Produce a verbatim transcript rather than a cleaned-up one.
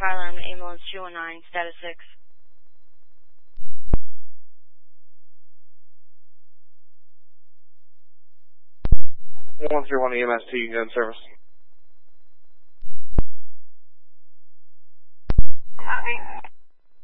Harlem, ambulance two one nine, status six. one three one E M S T, gun service. Copy.